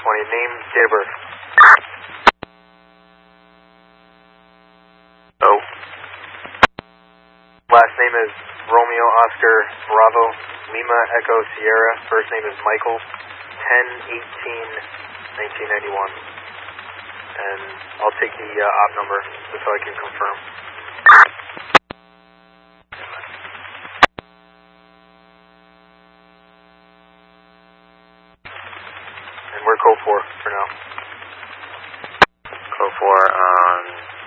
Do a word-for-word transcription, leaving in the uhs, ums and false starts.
twenty. Name, date of birth. Oh. Last name is Romeo Oscar Bravo Lima Echo Sierra. First name is Michael. ten eighteen nineteen ninety-one. And I'll take the uh, op number just so I can confirm. And we're code four for now. Code four on